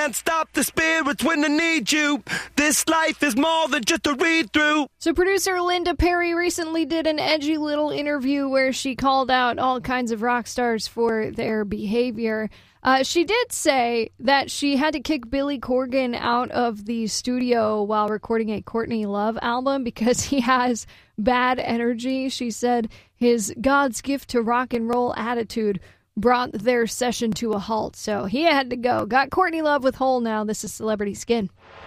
can't stop the spirits when they need you. This life is more than just a read-through. So producer Linda Perry recently did an edgy little interview where she called out all kinds of rock stars for their behavior. She did say that she had to kick Billy Corgan out of the studio while recording a Courtney Love album because he has bad energy. She said his God's gift to rock and roll attitude brought their session to a halt. So he had to go. Got Courtney Love with Hole now. This is Celebrity Skin.